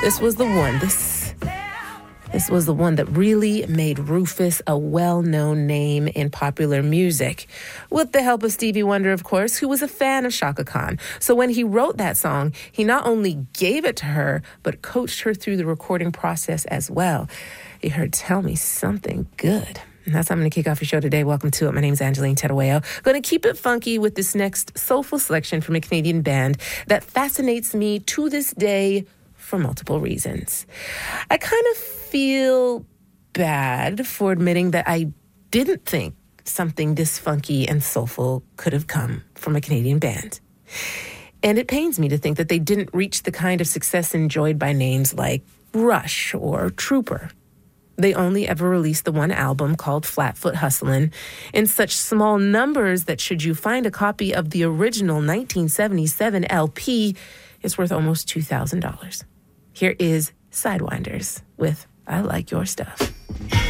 This was the one. This was the one that really made Rufus a well-known name in popular music, with the help of Stevie Wonder, of course, who was a fan of Chaka Khan. So when he wrote that song, he not only gave it to her, but coached her through the recording process as well. You heard Tell Me Something Good. And that's how I'm going to kick off your show today. Welcome to it. My name is Angeline Terueo. Going to keep it funky with this next soulful selection from a Canadian band that fascinates me to this day for multiple reasons. I kind of feel bad for admitting that I didn't think something this funky and soulful could have come from a Canadian band. And it pains me to think that they didn't reach the kind of success enjoyed by names like Rush or Trooper. They only ever released the one album called Flatfoot Hustlin' in such small numbers that should you find a copy of the original 1977 LP, it's worth almost $2,000. Here is Sidewinders with I Like Your Stuff.